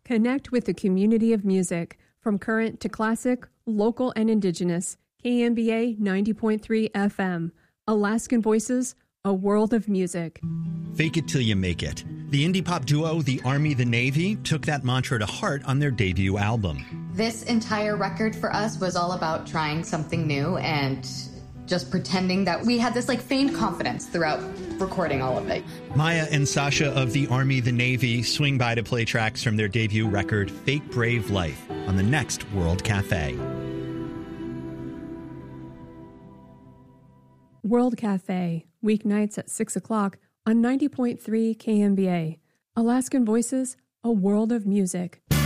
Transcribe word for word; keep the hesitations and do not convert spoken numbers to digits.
Connect with the community of music, from current to classic, local and indigenous. K M B A ninety point three F M. Alaskan Voices, a world of music. Fake it till you make it. The indie pop duo, The Army, The Navy, took that mantra to heart on their debut album. This entire record for us was all about trying something new and just pretending that we had this like feigned confidence throughout recording all of it. Maya and Sasha of The Army, The Navy swing by to play tracks from their debut record, Fake Brave Life, on the next World Cafe. World Cafe, weeknights at six o'clock on ninety point three K M B A. Alaskan Voices, a world of music.